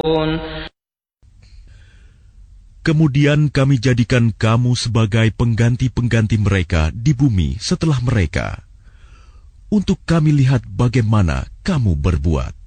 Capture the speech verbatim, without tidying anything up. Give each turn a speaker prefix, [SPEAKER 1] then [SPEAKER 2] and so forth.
[SPEAKER 1] Kemudian kami jadikan kamu sebagai pengganti-pengganti mereka di bumi setelah mereka, untuk kami lihat bagaimana kamu berbuat.